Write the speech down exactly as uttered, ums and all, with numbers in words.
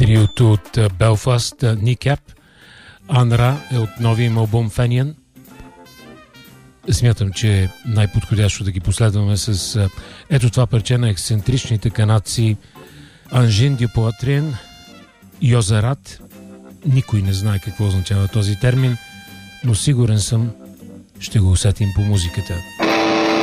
Триото от Белфаст, Никап. Анра е от новия им албум Фениан. Смятам, че е най-подходящо да ги последваме с ето това парче на ексцентричните канадци Анжин Дю Поатрин, Йозерат. Никой не знае какво означава този термин, но сигурен съм, ще го усетим по музиката.